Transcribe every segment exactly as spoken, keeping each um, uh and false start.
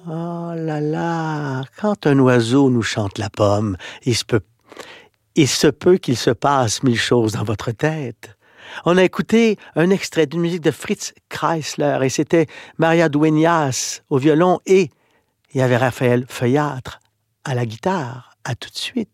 Oh là là, quand un oiseau nous chante la pomme, il se peut, il se peut qu'il se passe mille choses dans votre tête. On a écouté un extrait d'une musique de Fritz Kreisler et c'était Maria Dueñas au violon et il y avait Raphaël Feuillâtre à la guitare. À tout de suite.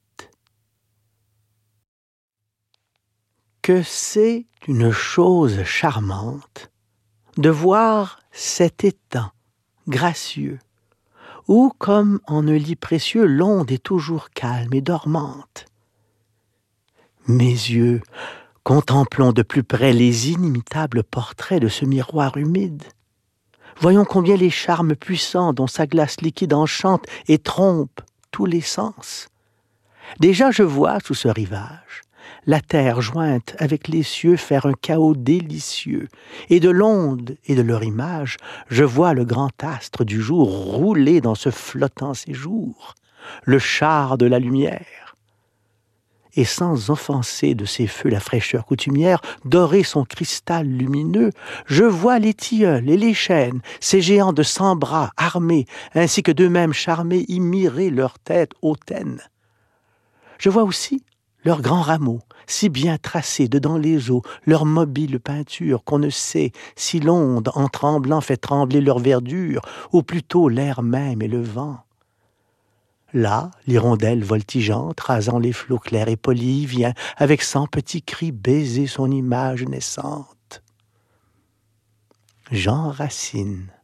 Que c'est une chose charmante de voir cet étang gracieux où, comme en un lit précieux, l'onde est toujours calme et dormante. Mes yeux contemplons de plus près les inimitables portraits de ce miroir humide. Voyons combien les charmes puissants dont sa glace liquide enchante et trompe tous les sens. Déjà je vois sous ce rivage la terre jointe avec les cieux faire un chaos délicieux, et de l'onde et de leur image, je vois le grand astre du jour rouler dans ce flottant séjour, le char de la lumière. Et sans offenser de ses feux la fraîcheur coutumière, dorer son cristal lumineux, je vois les tilleuls et les chênes, ces géants de cent bras armés, ainsi que d'eux-mêmes charmés, y mirer leur tête hautaine. Je vois aussi leurs grands rameaux, si bien tracés dedans les eaux, leur mobile peinture qu'on ne sait si l'onde en tremblant fait trembler leur verdure, ou plutôt l'air même et le vent. Là, l'hirondelle voltigeante, rasant les flots clairs et polis, vient, avec cent petits cris, baiser son image naissante. Jean Racine.